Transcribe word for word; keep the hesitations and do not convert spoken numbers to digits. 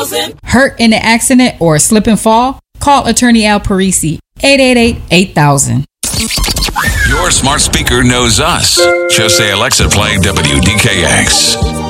thousand. Hurt in an accident or slip and fall? Call Attorney Al Parisi, eight eight eight, eight thousand. Your smart speaker knows us. Just say, Alexa, play W D K X.